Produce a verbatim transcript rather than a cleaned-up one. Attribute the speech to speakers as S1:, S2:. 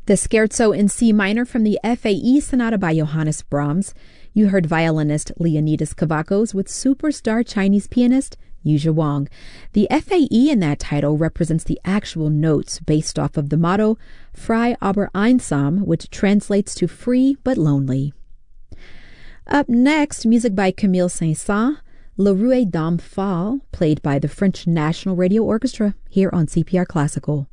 S1: The Scherzo in C minor from the F A E Sonata by Johannes Brahms. You heard violinist Leonidas Kavakos with superstar Chinese pianist Yu Zhiwang. The F A E in that title represents the actual notes based off of the motto Frei aber einsam, which translates to free but lonely. Up next, music by Camille Saint-Saëns, Le Rouet d'Homme Fol, played by the French National Radio Orchestra here on C P R Classical.